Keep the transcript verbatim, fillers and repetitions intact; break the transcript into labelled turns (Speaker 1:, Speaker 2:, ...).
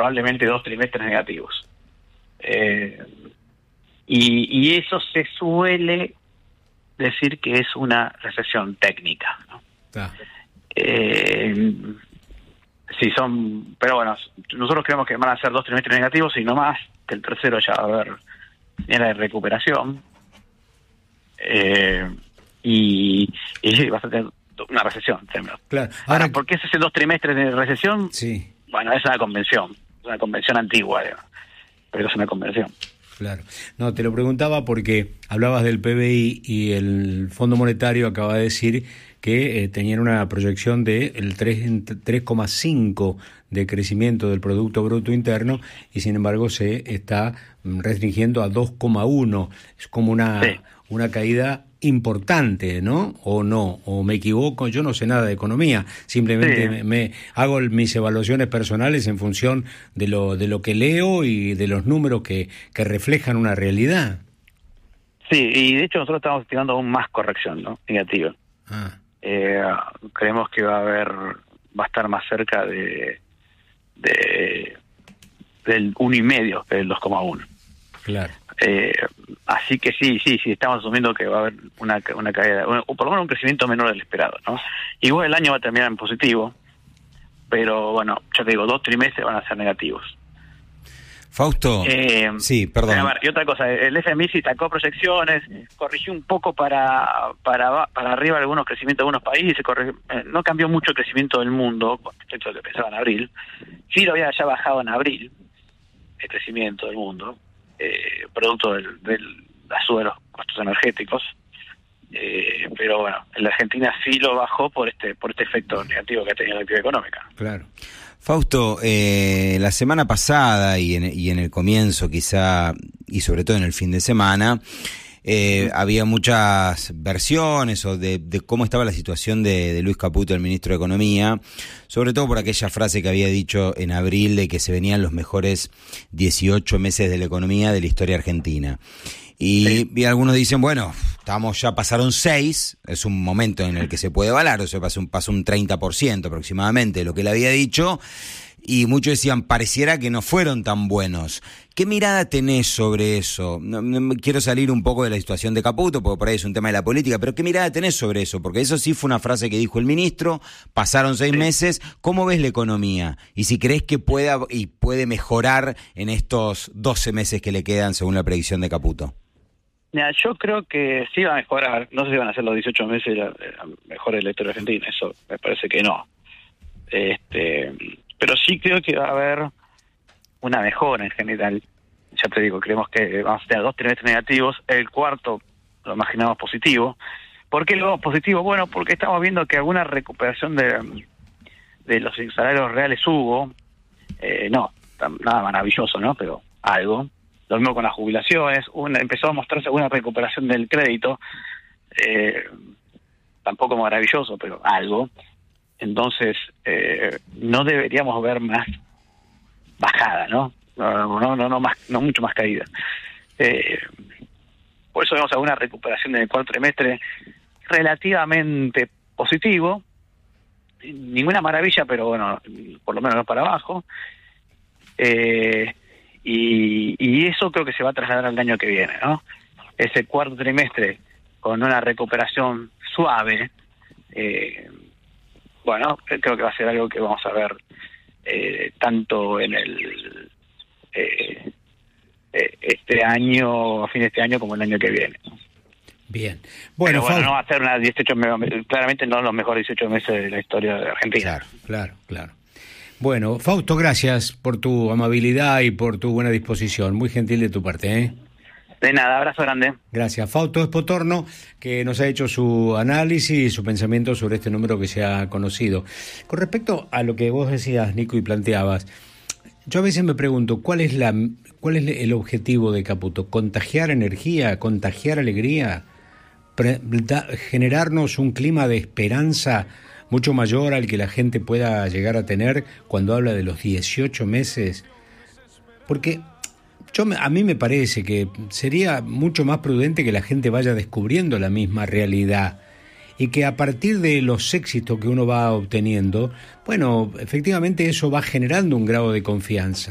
Speaker 1: probablemente dos trimestres negativos. Eh, y, y eso se suele decir que es una recesión técnica, ¿no? Ah. Eh, sí, son, pero bueno, nosotros creemos que van a ser dos trimestres negativos y no más, que el tercero ya va a haber señales de recuperación. Eh, y, y va a ser una recesión. Claro. Ahora, Ahora, ¿por qué es ese dos trimestres de recesión?
Speaker 2: Sí.
Speaker 1: Bueno, es una convención, es una convención antigua, digamos, pero es una convención.
Speaker 2: Claro. No, te lo preguntaba porque hablabas del P B I y el Fondo Monetario acaba de decir que eh, tenían una proyección de el tres coma cinco de crecimiento del Producto Bruto Interno y sin embargo se está restringiendo a dos coma uno. Es como una, sí. una caída importante, ¿no? ¿O no? ¿O me equivoco? Yo no sé nada de economía, simplemente sí. me, me hago mis evaluaciones personales en función de lo de lo que leo y de los números que, que reflejan una realidad.
Speaker 1: Sí, y de hecho nosotros estamos estimando aún más corrección, ¿no? Negativa. Ah. Eh, creemos que va a haber, va a estar más cerca de, de del uno y medio que del dos coma uno.
Speaker 2: Claro.
Speaker 1: Eh, así que sí, sí, sí, estamos asumiendo que va a haber una, una caída, o por lo menos un crecimiento menor del esperado, ¿no? Igual el año va a terminar en positivo, pero bueno, ya te digo, dos trimestres van a ser negativos.
Speaker 3: Fausto,
Speaker 1: eh,
Speaker 3: sí, perdón.
Speaker 1: A ver, y otra cosa, el F M I sí sacó proyecciones, corrigió un poco para para para arriba algunos crecimientos de algunos países, corrigió, eh, no cambió mucho el crecimiento del mundo con respecto a lo que pensaba en abril, sí lo había ya bajado en abril, el crecimiento del mundo, eh, producto del, del la suba de los costos energéticos, eh, pero bueno, en la Argentina sí lo bajó por este por este efecto negativo que ha tenido la actividad económica.
Speaker 3: Claro. Fausto, eh, la semana pasada y en, y en el comienzo quizá, y sobre todo en el fin de semana, eh, sí. había muchas versiones o de, de cómo estaba la situación de, de Luis Caputo, el ministro de Economía, sobre todo por aquella frase que había dicho en abril de que se venían los mejores dieciocho meses de la economía de la historia argentina. Y, sí. y algunos dicen, bueno, estamos ya pasaron seis, es un momento en el que se puede avalar, o sea, pasó un, pasó un treinta por ciento aproximadamente de lo que él había dicho, y muchos decían, pareciera que no fueron tan buenos. ¿Qué mirada tenés sobre eso? No, no, quiero salir un poco de la situación de Caputo, porque por ahí es un tema de la política, pero ¿qué mirada tenés sobre eso? Porque eso sí fue una frase que dijo el ministro, pasaron seis sí. meses, ¿cómo ves la economía? Y si crees que pueda y puede mejorar en estos doce meses que le quedan según la predicción de Caputo.
Speaker 1: Mira, yo creo que sí va a mejorar, no sé si van a ser los dieciocho meses la, la mejor de la historia argentina, eso me parece que no. Este, pero sí creo que va a haber una mejora en general. Ya te digo, creemos que vamos a tener dos trimestres negativos, el cuarto lo imaginamos positivo. ¿Por qué lo vemos positivo? Bueno, porque estamos viendo que alguna recuperación de, de los salarios reales hubo, eh, no, nada maravilloso, ¿no? Pero algo. Lo mismo con las jubilaciones, una, empezó a mostrarse una recuperación del crédito, eh, tampoco maravilloso, pero algo. Entonces, eh, no deberíamos ver más bajada, ¿no? No, no, no, no, más, no mucho más caída. Eh, por eso vemos alguna recuperación en el cuarto trimestre relativamente positivo, ninguna maravilla, pero bueno, por lo menos no para abajo. Eh, Y, y eso creo que se va a trasladar al año que viene, ¿no? Ese cuarto trimestre con una recuperación suave, eh, bueno, creo que va a ser algo que vamos a ver eh, tanto en el eh, eh, este año, a fin de este año, como el año que viene.
Speaker 2: Bien. Bueno,
Speaker 1: Pero bueno, no va a ser una dieciocho meses, claramente no los mejores dieciocho meses de la historia de Argentina.
Speaker 2: Claro, claro, claro. Bueno, Fausto, gracias por tu amabilidad y por tu buena disposición. Muy gentil de tu parte, ¿eh?
Speaker 1: De nada, abrazo grande.
Speaker 2: Gracias. Fausto Espotorno, que nos ha hecho su análisis y su pensamiento sobre este número que se ha conocido. Con respecto a lo que vos decías, Nico, y planteabas, yo a veces me pregunto, ¿cuál es la, cuál es el objetivo de Caputo? ¿Contagiar energía? ¿Contagiar alegría? Pre- da, ¿Generarnos un clima de esperanza mucho mayor al que la gente pueda llegar a tener cuando habla de los dieciocho meses? Porque yo a mí me parece que sería mucho más prudente que la gente vaya descubriendo la misma realidad y que a partir de los éxitos que uno va obteniendo, bueno, efectivamente eso va generando un grado de confianza.